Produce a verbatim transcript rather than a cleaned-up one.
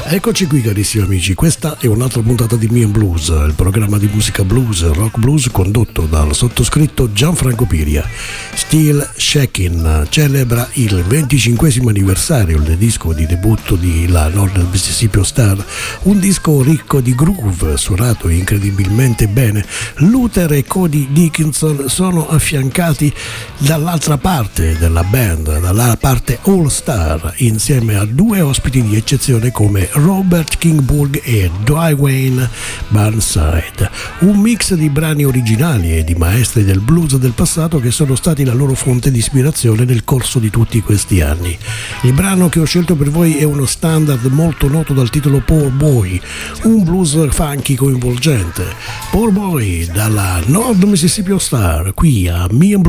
Eccoci qui carissimi amici, questa è un'altra puntata di Me and Blues, il programma di musica blues, rock blues condotto dal sottoscritto Gianfranco Piria. Still Shakin' celebra il venticinquesimo anniversario del disco di debutto di La Northern Mississippi Star, un disco ricco di groove, suonato incredibilmente bene. Luther e Cody Dickinson sono affiancati dall'altra parte della band, dalla parte All Star, insieme a due ospiti di eccezione come Robert Kingburg e Dwayne Burnside, un mix di brani originali e di maestri del blues del passato che sono stati la loro fonte di ispirazione nel corso di tutti questi anni. Il brano che ho scelto per voi è uno standard molto noto dal titolo Poor Boy, un blues funky coinvolgente. Poor Boy dalla North Mississippi Star, qui a Me and Blues.